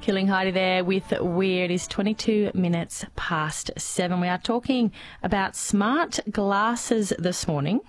Killing Heidi there with Weird. It is 22 minutes past 7. We are talking about smart glasses this morning.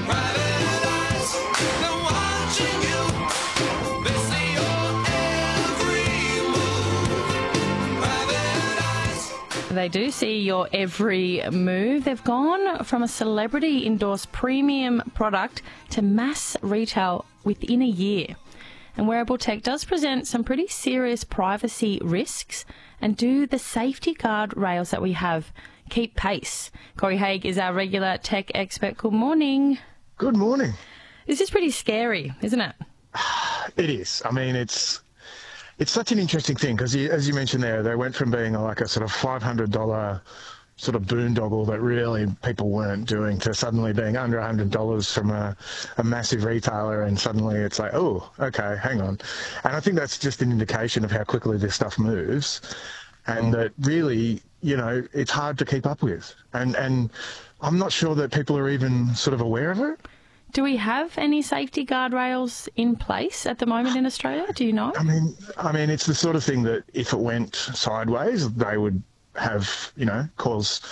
They do see your every move. They've gone from a celebrity-endorsed premium product to mass retail within a year. And wearable tech does present some pretty serious privacy risks. And do the safety guard rails that we have keep pace? Corey Haig is our regular tech expert. Good morning. Good morning. This is pretty scary, isn't it? It is. I mean, it's such an interesting thing because, as you mentioned there, they went from being like a sort of $500 sort of boondoggle that really people weren't doing to suddenly being under $100 from a massive retailer, and suddenly it's like, oh, okay, hang on. And I think that's just an indication of how quickly this stuff moves, and that really, you know, it's hard to keep up with. And I'm not sure that people are even sort of aware of it. Do we have any safety guardrails in place at the moment in Australia? Do you know? I mean, it's the sort of thing that if it went sideways, they would have, you know, cause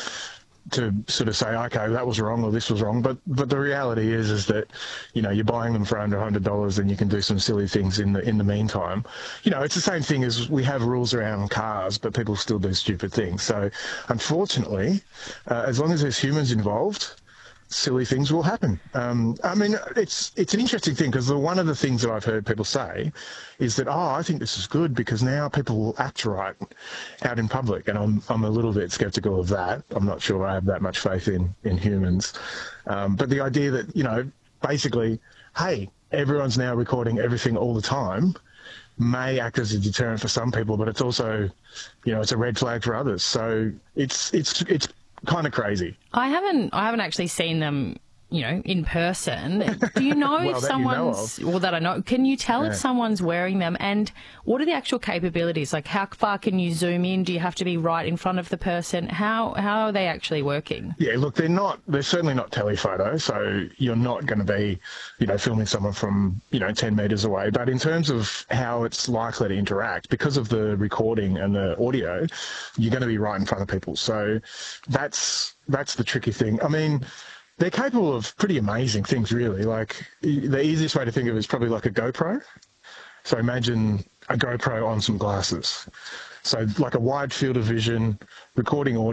to sort of say, okay, that was wrong or this was wrong. But the reality is that, you know, you're buying them for under $100 and you can do some silly things in the meantime. You know, it's the same thing as we have rules around cars, but people still do stupid things. So unfortunately, as long as there's humans involved, silly things will happen. I mean, it's an interesting thing because one of the things that I've heard people say is that, oh, I think this is good because now people will act right out in public, and I'm a little bit sceptical of that. I'm not sure I have that much faith in humans. But the idea that, you know, basically, hey, everyone's now recording everything all the time may act as a deterrent for some people, but it's also, you know, it's a red flag for others. So it's kind of crazy. I haven't actually seen them, you know, in person. Do you know well, if someone's... You know well, that I know. Can you tell if someone's wearing them? And what are the actual capabilities? Like, how far can you zoom in? Do you have to be right in front of the person? How are they actually working? Yeah, look, they're certainly not telephoto, so you're not going to be, you know, filming someone from, you know, 10 metres away. But in terms of how it's likely to interact, because of the recording and the audio, you're going to be right in front of people. So that's the tricky thing. I mean, they're capable of pretty amazing things, really. Like, the easiest way to think of it is probably like a GoPro. So imagine a GoPro on some glasses. So like a wide field of vision, recording audio.